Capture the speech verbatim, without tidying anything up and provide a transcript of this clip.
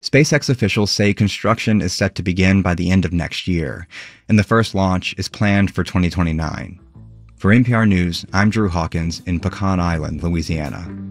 SpaceX officials say construction is set to begin by the end of next year, and the first launch is planned for twenty twenty-nine. For N P R News, I'm Drew Hawkins in Pecan Island, Louisiana.